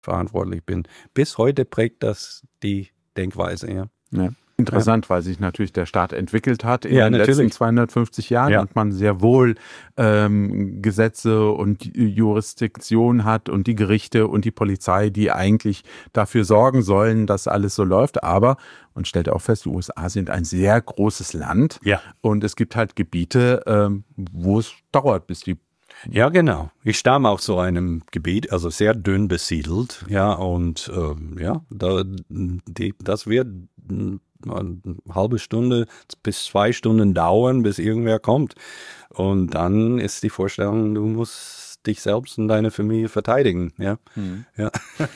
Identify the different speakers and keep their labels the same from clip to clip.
Speaker 1: verantwortlich bin. Bis heute prägt das die Denkweise, ja.
Speaker 2: Ja. Interessant, weil sich natürlich der Staat entwickelt hat in den
Speaker 1: natürlich.
Speaker 2: letzten 250 Jahren und man sehr wohl Gesetze und Jurisdiktion hat und die Gerichte und die Polizei, die eigentlich dafür sorgen sollen, dass alles so läuft. Aber man stellt auch fest, die USA sind ein sehr großes Land und es gibt halt Gebiete, wo es dauert, bis die.
Speaker 1: Ja, genau. Ich stamme aus so einem Gebiet, also sehr dünn besiedelt, und das wird eine halbe Stunde bis 2 Stunden dauern, bis irgendwer kommt. Und dann ist die Vorstellung, du musst dich selbst und deine Familie verteidigen. Ja. Ja.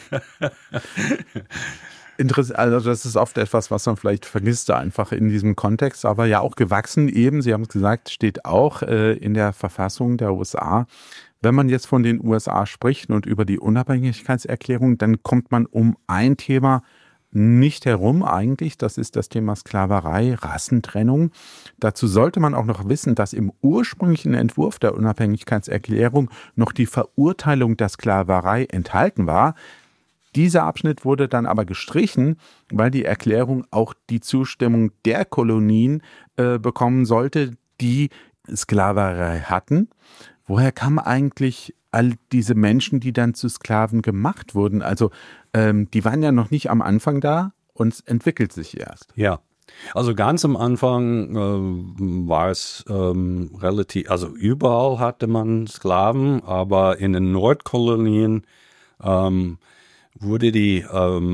Speaker 2: Interessant, also das ist oft etwas, was man vielleicht vergisst einfach in diesem Kontext, aber ja auch gewachsen eben, Sie haben es gesagt, steht auch in der Verfassung der USA. Wenn man jetzt von den USA spricht und über die Unabhängigkeitserklärung, dann kommt man um ein Thema nicht herum eigentlich, das ist das Thema Sklaverei, Rassentrennung. Dazu sollte man auch noch wissen, dass im ursprünglichen Entwurf der Unabhängigkeitserklärung noch die Verurteilung der Sklaverei enthalten war. Dieser Abschnitt wurde dann aber gestrichen, weil die Erklärung auch die Zustimmung der Kolonien bekommen sollte, die Sklaverei hatten. Woher kamen eigentlich all diese Menschen, die dann zu Sklaven gemacht wurden? Also die waren ja noch nicht am Anfang da und es entwickelt sich erst.
Speaker 1: Ja, also ganz am Anfang war es relativ, also überall hatte man Sklaven, aber in den Nordkolonien wurde die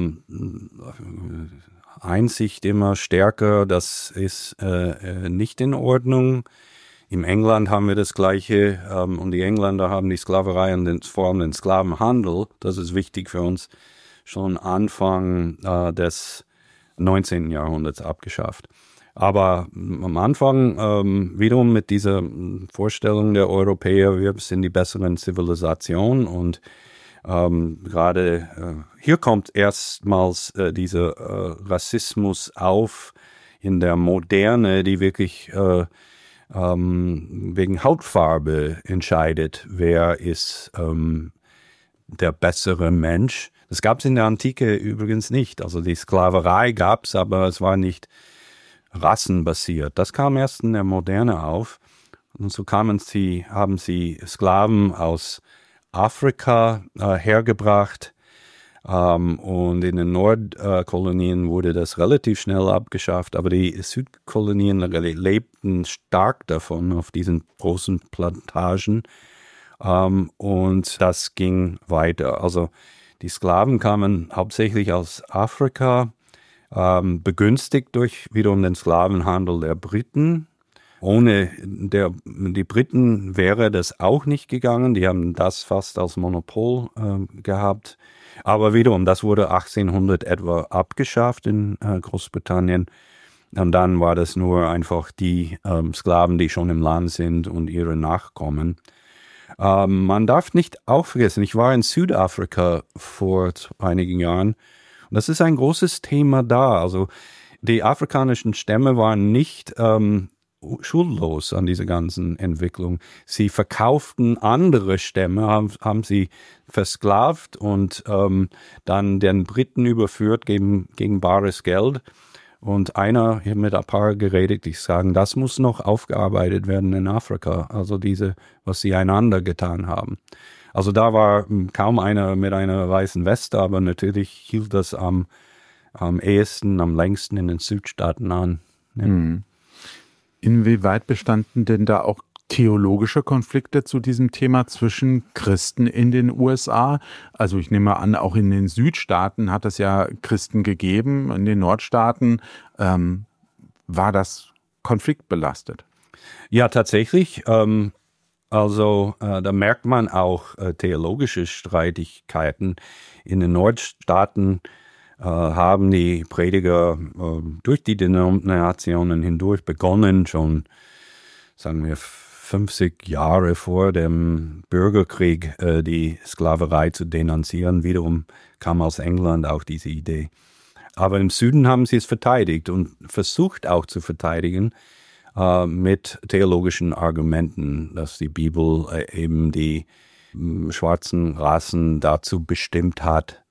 Speaker 1: Einsicht immer stärker, das ist nicht in Ordnung. Im England haben wir das Gleiche und die Engländer haben die Sklaverei und vor allem den Sklavenhandel, das ist wichtig für uns, schon Anfang des 19. Jahrhunderts abgeschafft. Aber am Anfang wiederum mit dieser Vorstellung der Europäer, wir sind die besseren Zivilisationen und gerade hier kommt erstmals dieser Rassismus auf in der Moderne, die wirklich wegen Hautfarbe entscheidet, wer ist der bessere Mensch. Das gab es in der Antike übrigens nicht. Also die Sklaverei gab es, aber es war nicht rassenbasiert. Das kam erst in der Moderne auf. Und so haben sie Sklaven aus Afrika hergebracht. Und in den Nordkolonien wurde das relativ schnell abgeschafft, aber die Südkolonien lebten stark davon auf diesen großen Plantagen und das ging weiter. Also die Sklaven kamen hauptsächlich aus Afrika, begünstigt durch wiederum den Sklavenhandel der Briten. Ohne die Briten wäre das auch nicht gegangen, die haben das fast als Monopol gehabt. Aber wiederum, das wurde 1800 etwa abgeschafft in Großbritannien. Und dann war das nur einfach die Sklaven, die schon im Land sind und ihre Nachkommen. Man darf nicht auch vergessen, ich war in Südafrika vor einigen Jahren. Und das ist ein großes Thema da. Also die afrikanischen Stämme waren nicht schuldlos an dieser ganzen Entwicklung. Sie verkauften andere Stämme, haben sie versklavt und dann den Briten überführt gegen bares Geld. Und ich habe mit ein paar geredet, die sagen, das muss noch aufgearbeitet werden in Afrika, also was sie einander getan haben. Also da war kaum einer mit einer weißen Weste, aber natürlich hielt das am ehesten, am längsten in den Südstaaten an. Ja.
Speaker 2: Inwieweit bestanden denn da auch theologische Konflikte zu diesem Thema zwischen Christen in den USA? Also ich nehme an, auch in den Südstaaten hat es ja Christen gegeben, in den Nordstaaten war das konfliktbelastet.
Speaker 1: Ja, tatsächlich. Da merkt man auch theologische Streitigkeiten. In den Nordstaaten haben die Prediger durch die Denominationen hindurch begonnen, schon, sagen wir, 50 Jahre vor dem Bürgerkrieg die Sklaverei zu denunzieren. Wiederum kam aus England auch diese Idee. Aber im Süden haben sie es verteidigt und versucht auch zu verteidigen mit theologischen Argumenten, dass die Bibel eben die schwarzen Rassen dazu bestimmt hat,